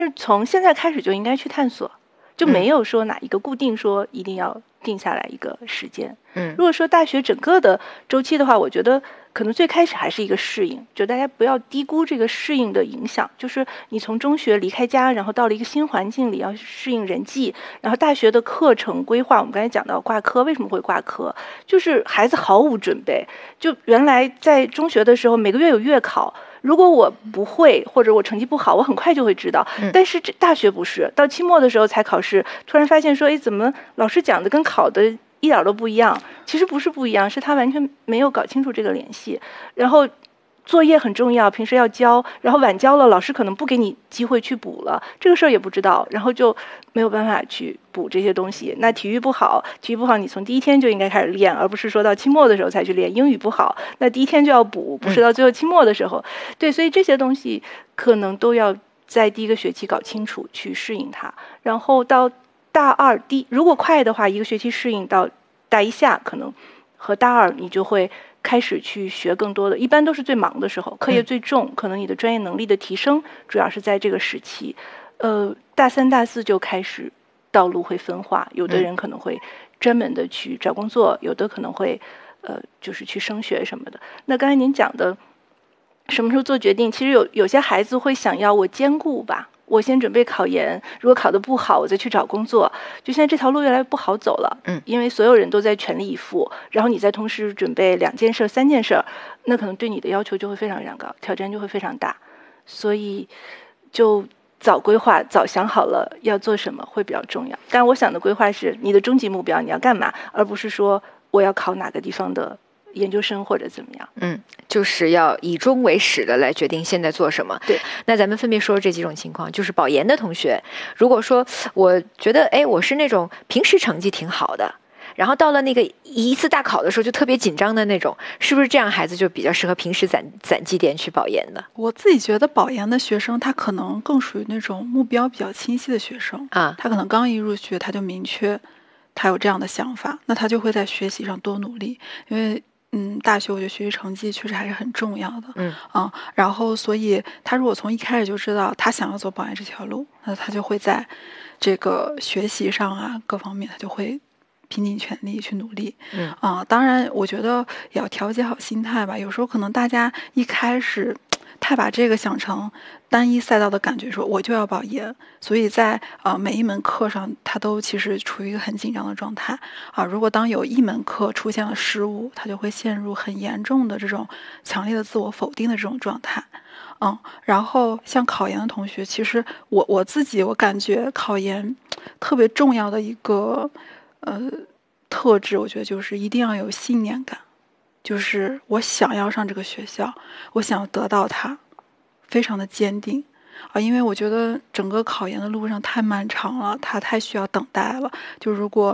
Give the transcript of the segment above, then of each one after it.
是从现在开始就应该去探索，就没有说哪一个固定说一定要定下来一个时间。如果说大学整个的周期的话，我觉得可能最开始还是一个适应，就大家不要低估这个适应的影响。就是你从中学离开家，然后到了一个新环境里，要适应人际，然后大学的课程规划，我们刚才讲到挂科，为什么会挂科？就是孩子毫无准备。就原来在中学的时候，每个月有月考。如果我不会或者我成绩不好，我很快就会知道。但是这大学不是，到期末的时候才考试，突然发现说，哎，怎么老师讲的跟考的一点都不一样？其实不是不一样，是他完全没有搞清楚这个联系。然后作业很重要，平时要交，然后晚交了，老师可能不给你机会去补了，这个事儿也不知道，然后就没有办法去补这些东西。那体育不好，你从第一天就应该开始练，而不是说到期末的时候才去练。英语不好，那第一天就要补，不是到最后期末的时候。对，所以这些东西可能都要在第一个学期搞清楚，去适应它，然后到大二如果快的话，一个学期适应到大一下，可能和大二你就会开始去学更多的，一般都是最忙的时候，课业最重，可能你的专业能力的提升主要是在这个时期。大三大四就开始道路会分化，有的人可能会专门的去找工作，有的可能会就是去升学什么的。那刚才您讲的什么时候做决定，其实有些孩子会想要我兼顾吧，我先准备考研，如果考得不好，我再去找工作。就现在这条路越来越不好走了，因为所有人都在全力以赴，然后你再同时准备2件事、3件事，那可能对你的要求就会非常非常高，挑战就会非常大。所以就早规划，早想好了要做什么会比较重要。但我想的规划是你的终极目标你要干嘛，而不是说我要考哪个地方的研究生或者怎么样。 就是要以终为始的来决定现在做什么。 对， 那咱们分别说这几种情况。就是保研的同学，如果说我觉得我是那种平时成绩挺好的，然后到了那个一次大考的时候就特别紧张的那种，是不是这样孩子就比较适合平时攒绩点去保研的？ 我自己觉得保研的学生他可能更属于那种目标比较清晰的学生啊， 他可能刚一入学他就明确他有这样的想法，那他就会在学习上多努力，因为大学我觉得学习成绩确实还是很重要的。然后所以他如果从一开始就知道他想要走保研这条路，那他就会在这个学习上啊各方面他就会拼尽全力去努力。当然我觉得也要调节好心态吧，有时候可能大家一开始太把这个想成单一赛道的感觉，说我就要保研，所以在每一门课上他都其实处于一个很紧张的状态如果当有一门课出现了失误，他就会陷入很严重的这种强烈的自我否定的这种状态。然后像考研的同学，其实我自己我感觉考研特别重要的一个特质，我觉得就是一定要有信念感，就是我想要上这个学校，我想要得到它，非常的坚定因为我觉得整个考研的路上太漫长了，它太需要等待了。就如果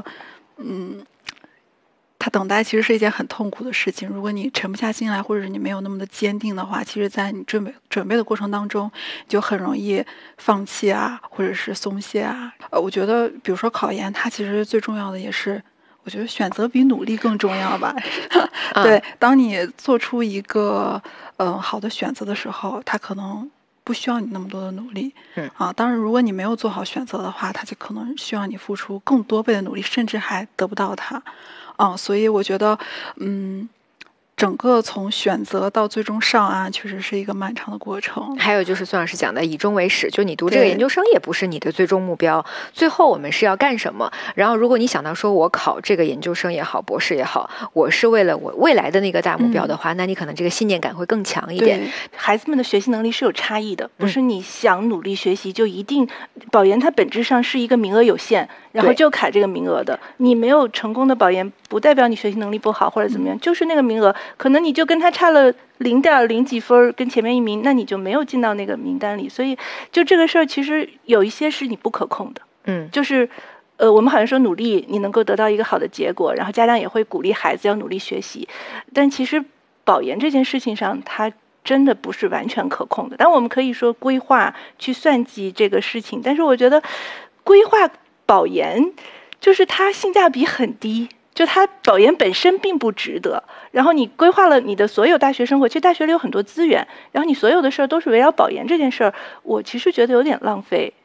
他等待其实是一件很痛苦的事情，如果你沉不下心来，或者是你没有那么的坚定的话，其实在你准备的过程当中就很容易放弃或者是松懈我觉得比如说考研它其实最重要的也是我觉得选择比努力更重要吧。对，当你做出一个好的选择的时候，它可能不需要你那么多的努力。当然如果你没有做好选择的话，它就可能需要你付出更多倍的努力，甚至还得不到它。所以我觉得整个从选择到最终上岸确实是一个漫长的过程。 还有就是孙老师讲的以终为始，就你读这个研究生也不是你的最终目标，最后我们是要干什么。然后如果你想到说我考这个研究生也好，博士也好，我是为了我未来的那个大目标的话，那你可能这个信念感会更强一点。 孩子们的学习能力是有差异的，不是你想努力学习就一定保研它本质上是一个名额有限，然后就卡这个名额的。你没有成功的保研不代表你学习能力不好或者怎么样，就是那个名额可能你就跟他差了0.0几分，跟前面一名，那你就没有进到那个名单里。所以就这个事儿其实有一些是你不可控的。就是我们好像说努力你能够得到一个好的结果，然后家长也会鼓励孩子要努力学习，但其实保研这件事情上它真的不是完全可控的。但我们可以说规划去算计这个事情，但是我觉得规划保研就是它性价比很低，就它保研本身并不值得，然后你规划了你的所有大学生活，其实大学里有很多资源，然后你所有的事儿都是围绕保研这件事儿，我其实觉得有点浪费